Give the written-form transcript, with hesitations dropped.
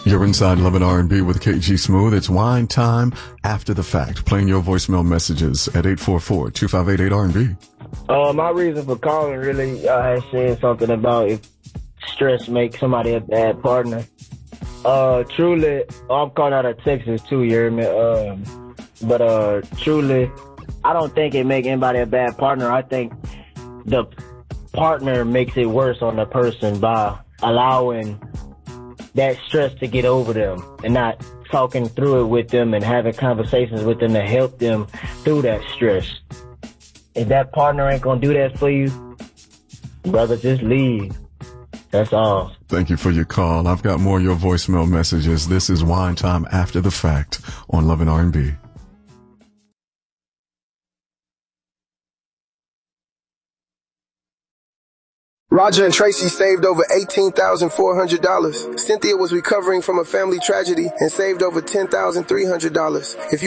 You're inside Love and R&B with KG Smooth. It's wine time after the fact. Playing your voicemail messages at 844-2588-R&B. My reason for calling really has said something about if stress makes somebody a bad partner. Truly, I'm calling out of Texas too, you hear me? Truly, I don't think it make anybody a bad partner. I think the partner makes it worse on the person by allowing that stress to get over them and not talking through it with them and having conversations with them to help them through that stress. If that partner ain't gonna do that for you, brother, just leave. That's all. Thank you for your call. I've got more of your voicemail messages. This is Wine Time After the Fact on Love and R&B. Roger and Tracy saved over $18,400. Cynthia was recovering from a family tragedy and saved over $10,300. If you